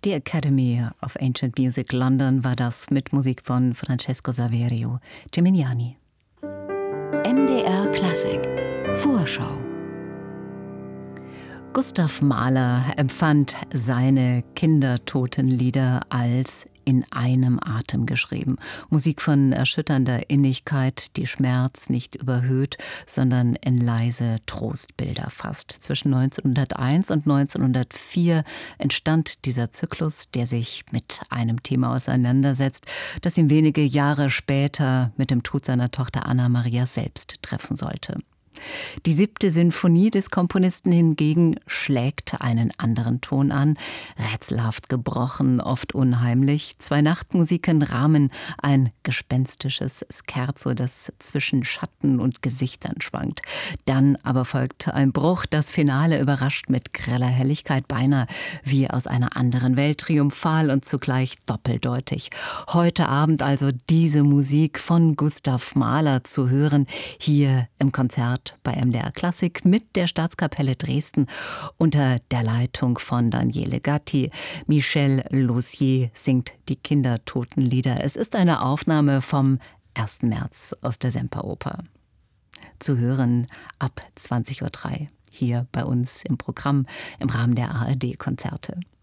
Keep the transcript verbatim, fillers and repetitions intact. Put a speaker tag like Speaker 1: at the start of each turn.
Speaker 1: Die Academy of Ancient Music London war das mit Musik von Francesco Saverio Gimignani.
Speaker 2: M D R Klassik Vorschau.
Speaker 1: Gustav Mahler empfand seine Kindertotenlieder als in einem Atem geschrieben. Musik von erschütternder Innigkeit, die Schmerz nicht überhöht, sondern in leise Trostbilder fasst. Zwischen neunzehnhunderteins und neunzehnhundertvier entstand dieser Zyklus, der sich mit einem Thema auseinandersetzt, das ihn wenige Jahre später mit dem Tod seiner Tochter Anna Maria selbst treffen sollte. Die siebte Sinfonie des Komponisten hingegen schlägt einen anderen Ton an, rätselhaft gebrochen, oft unheimlich. Zwei Nachtmusiken rahmen ein gespenstisches Scherzo, das zwischen Schatten und Gesichtern schwankt. Dann aber folgt ein Bruch, das Finale überrascht mit greller Helligkeit, beinahe wie aus einer anderen Welt, triumphal und zugleich doppeldeutig. Heute Abend also diese Musik von Gustav Mahler zu hören, hier im Konzert bei M D R Klassik mit der Staatskapelle Dresden unter der Leitung von Daniele Gatti. Michel Lussier singt die Kindertotenlieder. Es ist eine Aufnahme vom ersten März aus der Semperoper. Zu hören ab zwanzig Uhr drei hier bei uns im Programm im Rahmen der A R D-Konzerte.